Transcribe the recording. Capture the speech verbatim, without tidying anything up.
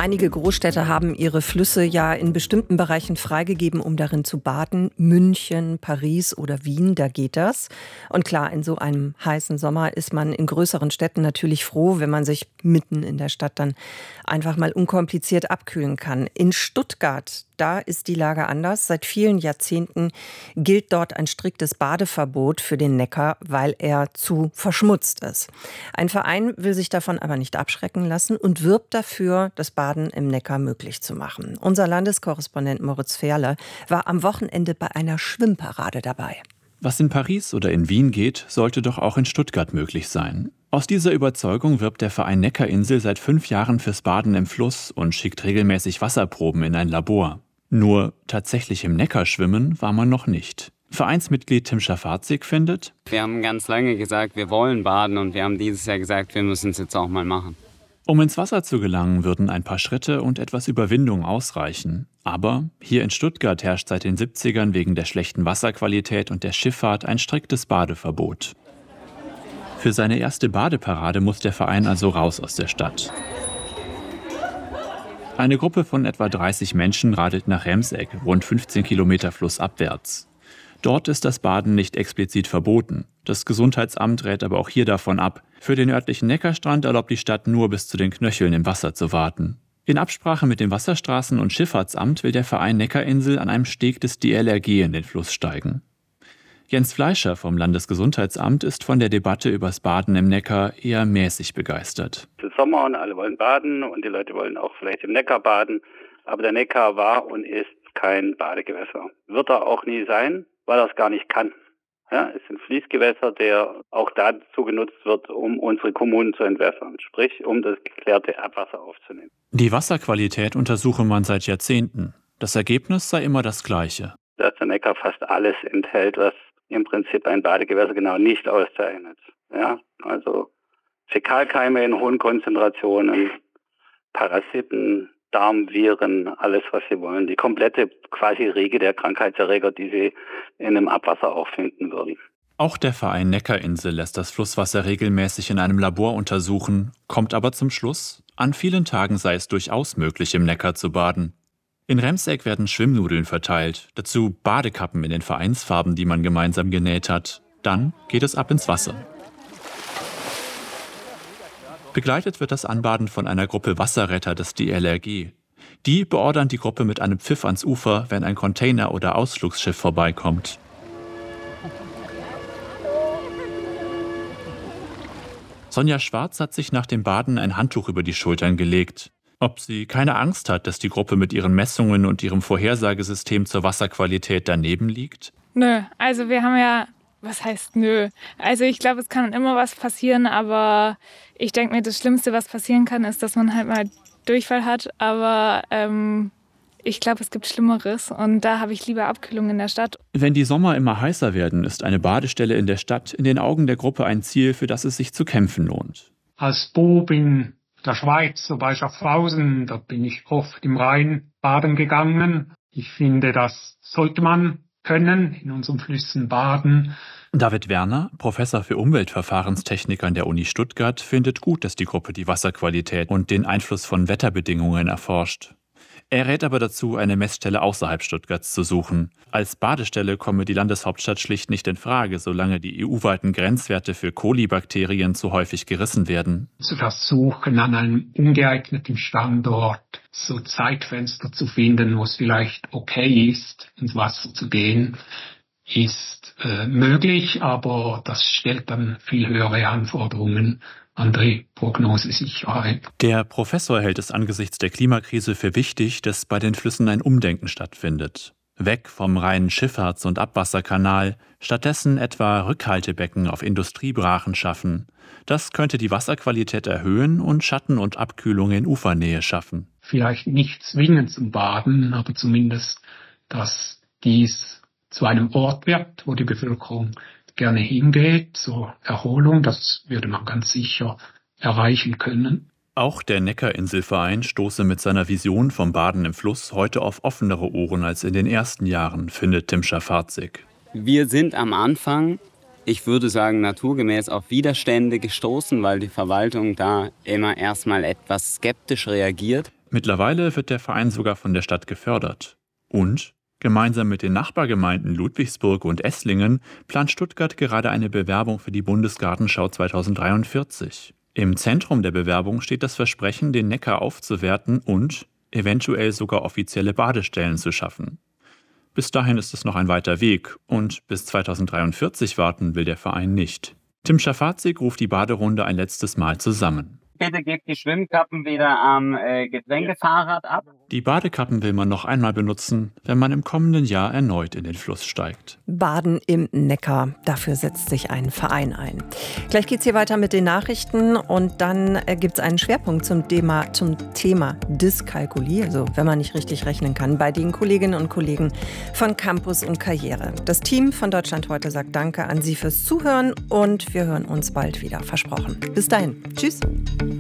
Einige Großstädte haben ihre Flüsse ja in bestimmten Bereichen freigegeben, um darin zu baden. München, Paris oder Wien, da geht das. Und klar, in so einem heißen Sommer ist man in größeren Städten natürlich froh, wenn man sich mitten in der Stadt dann einfach mal unkompliziert abkühlen kann. In Stuttgart, da ist die Lage anders. Seit vielen Jahrzehnten gilt dort ein striktes Badeverbot für den Neckar, weil er zu verschmutzt ist. Ein Verein will sich davon aber nicht abschrecken lassen und wirbt dafür, das Baden im Neckar möglich zu machen. Unser Landeskorrespondent Moritz Ferle war am Wochenende bei einer Schwimmparade dabei. Was in Paris oder in Wien geht, sollte doch auch in Stuttgart möglich sein. Aus dieser Überzeugung wirbt der Verein Neckarinsel seit fünf Jahren fürs Baden im Fluss und schickt regelmäßig Wasserproben in ein Labor. Nur tatsächlich im Neckar schwimmen war man noch nicht. Vereinsmitglied Tim Schafazik findet: Wir haben ganz lange gesagt, wir wollen baden, und wir haben dieses Jahr gesagt, wir müssen es jetzt auch mal machen. Um ins Wasser zu gelangen, würden ein paar Schritte und etwas Überwindung ausreichen. Aber hier in Stuttgart herrscht seit den siebzigern wegen der schlechten Wasserqualität und der Schifffahrt ein striktes Badeverbot. Für seine erste Badeparade muss der Verein also raus aus der Stadt. Eine Gruppe von etwa dreißig Menschen radelt nach Remseck, rund fünfzehn Kilometer flussabwärts. Dort ist das Baden nicht explizit verboten. Das Gesundheitsamt rät aber auch hier davon ab. Für den örtlichen Neckarstrand erlaubt die Stadt nur bis zu den Knöcheln im Wasser zu warten. In Absprache mit dem Wasserstraßen- und Schifffahrtsamt will der Verein Neckarinsel an einem Steg des D L R G in den Fluss steigen. Jens Fleischer vom Landesgesundheitsamt ist von der Debatte übers Baden im Neckar eher mäßig begeistert. Es ist Sommer und alle wollen baden und die Leute wollen auch vielleicht im Neckar baden. Aber der Neckar war und ist kein Badegewässer. Wird er auch nie sein, weil er es gar nicht kann. Ja, es ist ein Fließgewässer, der auch dazu genutzt wird, um unsere Kommunen zu entwässern, sprich um das geklärte Abwasser aufzunehmen. Die Wasserqualität untersuche man seit Jahrzehnten. Das Ergebnis sei immer das gleiche. Dass der Neckar fast alles enthält, was im Prinzip ein Badegewässer genau nicht auszeichnet. Ja, also Fäkalkeime in hohen Konzentrationen, Parasiten, Darmviren, alles, was Sie wollen. Die komplette quasi Riege der Krankheitserreger, die Sie in einem Abwasser auch finden würden. Auch der Verein Neckarinsel lässt das Flusswasser regelmäßig in einem Labor untersuchen, kommt aber zum Schluss, an vielen Tagen sei es durchaus möglich, im Neckar zu baden. In Remseck werden Schwimmnudeln verteilt, dazu Badekappen in den Vereinsfarben, die man gemeinsam genäht hat. Dann geht es ab ins Wasser. Begleitet wird das Anbaden von einer Gruppe Wasserretter des D L R G. Die beordern die Gruppe mit einem Pfiff ans Ufer, wenn ein Container- oder Ausflugsschiff vorbeikommt. Sonja Schwarz hat sich nach dem Baden ein Handtuch über die Schultern gelegt. Ob sie keine Angst hat, dass die Gruppe mit ihren Messungen und ihrem Vorhersagesystem zur Wasserqualität daneben liegt? Nö, also wir haben ja... Was heißt nö? Also ich glaube, es kann immer was passieren, aber ich denke mir, das Schlimmste, was passieren kann, ist, dass man halt mal Durchfall hat. Aber ähm, ich glaube, es gibt Schlimmeres und da habe ich lieber Abkühlung in der Stadt. Wenn die Sommer immer heißer werden, ist eine Badestelle in der Stadt in den Augen der Gruppe ein Ziel, für das es sich zu kämpfen lohnt. Als Bub in der Schweiz, so bei Schaffhausen, da bin ich oft im Rhein baden gegangen. Ich finde, das sollte man können, in unseren Flüssen baden. David Werner, Professor für Umweltverfahrenstechnik an der Uni Stuttgart, findet gut, dass die Gruppe die Wasserqualität und den Einfluss von Wetterbedingungen erforscht. Er rät aber dazu, eine Messstelle außerhalb Stuttgarts zu suchen. Als Badestelle komme die Landeshauptstadt schlicht nicht in Frage, solange die E U-weiten Grenzwerte für Kolibakterien zu häufig gerissen werden. Zu versuchen, an einem ungeeigneten Standort so Zeitfenster zu finden, wo es vielleicht okay ist, ins Wasser zu gehen, ist äh, möglich, aber das stellt dann viel höhere Anforderungen an die Prognosesicherheit. Der Professor hält es angesichts der Klimakrise für wichtig, dass bei den Flüssen ein Umdenken stattfindet. Weg vom reinen Schifffahrts- und Abwasserkanal, stattdessen etwa Rückhaltebecken auf Industriebrachen schaffen. Das könnte die Wasserqualität erhöhen und Schatten und Abkühlung in Ufernähe schaffen. Vielleicht nicht zwingend zum Baden, aber zumindest, dass dies zu einem Ort wird, wo die Bevölkerung gerne hingeht, zur Erholung. Das würde man ganz sicher erreichen können. Auch der Neckar-Inselverein stoße mit seiner Vision vom Baden im Fluss heute auf offenere Ohren als in den ersten Jahren, findet Tim Schafazik. Wir sind am Anfang, ich würde sagen naturgemäß, auf Widerstände gestoßen, weil die Verwaltung da immer erstmal etwas skeptisch reagiert. Mittlerweile wird der Verein sogar von der Stadt gefördert. Und gemeinsam mit den Nachbargemeinden Ludwigsburg und Esslingen plant Stuttgart gerade eine Bewerbung für die Bundesgartenschau zweitausenddreiundvierzig. Im Zentrum der Bewerbung steht das Versprechen, den Neckar aufzuwerten und eventuell sogar offizielle Badestellen zu schaffen. Bis dahin ist es noch ein weiter Weg und bis zweitausenddreiundvierzig warten will der Verein nicht. Tim Schafazik ruft die Baderunde ein letztes Mal zusammen. Bitte gebt die Schwimmkappen wieder am äh, Getränkefahrrad ab. Die Badekappen will man noch einmal benutzen, wenn man im kommenden Jahr erneut in den Fluss steigt. Baden im Neckar, dafür setzt sich ein Verein ein. Gleich geht's hier weiter mit den Nachrichten und dann gibt es einen Schwerpunkt zum Thema, zum Thema Dyskalkulie, also wenn man nicht richtig rechnen kann, bei den Kolleginnen und Kollegen von Campus und Karriere. Das Team von Deutschland heute sagt Danke an Sie fürs Zuhören und wir hören uns bald wieder, versprochen. Bis dahin, tschüss.